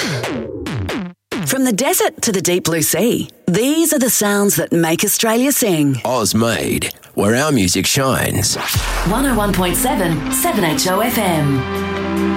From the desert to the deep blue sea, these are the sounds that make Australia sing. Oz Made, where our music shines. 101.7 7HO FM.